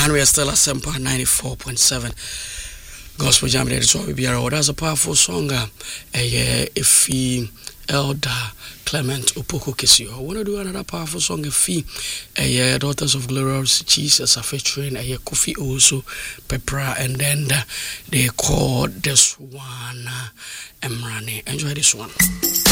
And we are still at Semper 94.7 Gospel Jam. That's what we be around. That's a powerful song. If he Elder Clement Opoko Kesio. I want to do another powerful song. If he Daughters of Glorious Jesus are featuring Kofi also Pepra, and then they call this one Emrani. Enjoy this one.